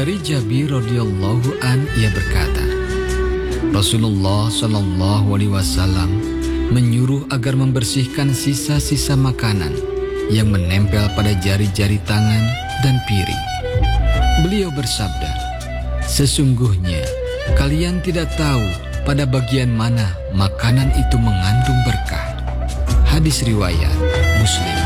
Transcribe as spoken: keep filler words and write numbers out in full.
Dari Jabir radhiyallahu an, ia berkata, Rasulullah shallallahu alaihi wasallam menyuruh agar membersihkan sisa-sisa makanan yang menempel pada jari-jari tangan dan piring. Beliau bersabda, sesungguhnya kalian tidak tahu pada bagian mana makanan itu mengandung berkah. Hadis riwayat Muslim.